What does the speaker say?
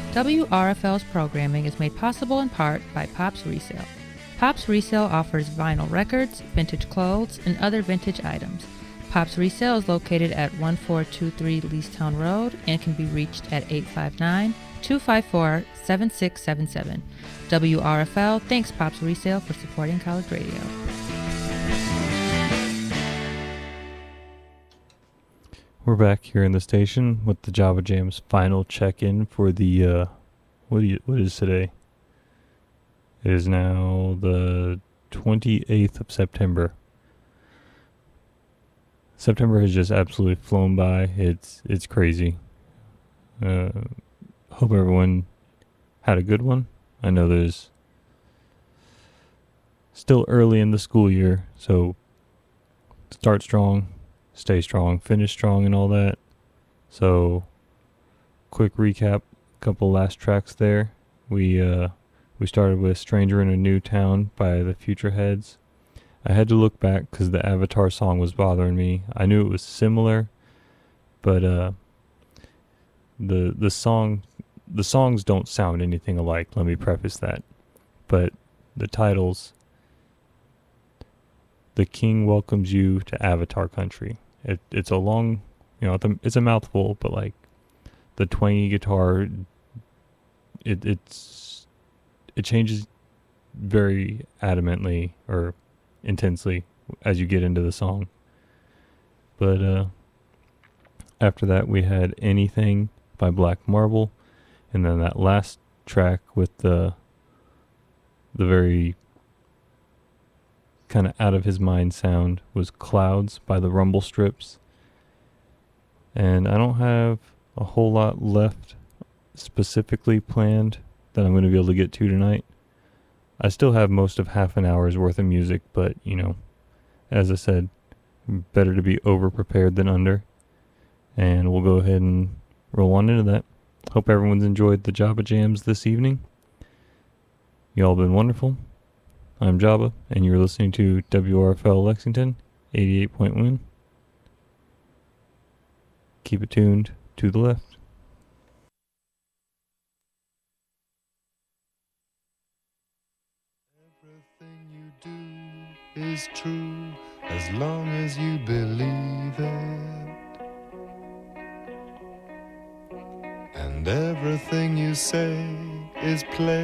WRFL's programming is made possible in part by Pops Resale. Pops Resale offers vinyl records, vintage clothes, and other vintage items. Pops Resale is located at 1423 Leestown Road and can be reached at 859-254-7677. WRFL thanks Pops Resale for supporting college radio. We're back here in the station with the Java Jams final check-in for the, what is today? It is now the 28th of September. September has just absolutely flown by. It's crazy. Hope everyone had a good one. I know there's still early in the school year, so start strong, stay strong, finish strong, and all that. So, quick recap, couple last tracks there. We started with Stranger in a New Town by the Future Heads. I had to look back because the Avatar song was bothering me. I knew it was similar, but the songs don't sound anything alike. Let me preface that. But the titles, The King Welcomes You to Avatar Country. It's a long, it's a mouthful, but like the twangy guitar, it changes very adamantly or intensely as you get into the song. But after that we had Anything by Black Marble, and then that last track with the very kind of out of his mind sound was Clouds by the Rumble Strips. And I don't have a whole lot left specifically planned that I'm going to be able to get to tonight. I still have most of half an hour's worth of music, but, as I said, better to be over-prepared than under. And we'll go ahead and roll on into that. Hope everyone's enjoyed the Java Jams this evening. Y'all been wonderful. I'm Java, and you're listening to WRFL Lexington, 88.1. Keep it tuned to the left. Is true as long as you believe it, and everything you say is plain.